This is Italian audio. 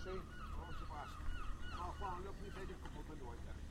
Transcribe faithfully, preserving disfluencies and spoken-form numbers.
Sì, non si passa. No, qua non li ho più vedi come per lui.